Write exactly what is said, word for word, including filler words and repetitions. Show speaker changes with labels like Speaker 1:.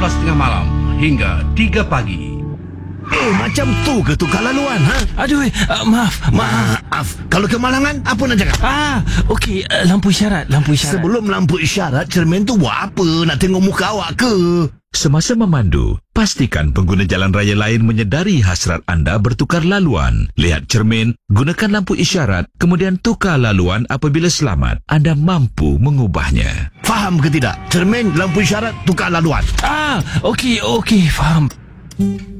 Speaker 1: belas tiga puluh malam hingga tiga pagi.
Speaker 2: Eh, macam tu ke tukar laluan, ha?
Speaker 3: Aduh, uh, maaf, maaf.
Speaker 2: Maaf. Kalau kemalangan, apa nak cakap?
Speaker 3: Ah, okey, uh, lampu isyarat, lampu isyarat.
Speaker 2: Sebelum lampu isyarat, cermin tu buat apa? Nak tengok muka awak ke?
Speaker 4: Semasa memandu, pastikan pengguna jalan raya lain menyedari hasrat anda bertukar laluan. Lihat cermin, gunakan lampu isyarat, kemudian tukar laluan apabila selamat. Anda mampu mengubahnya.
Speaker 2: Faham ke tidak? Cermin, lampu isyarat, tukar laluan.
Speaker 3: Ah, okey, okey, faham.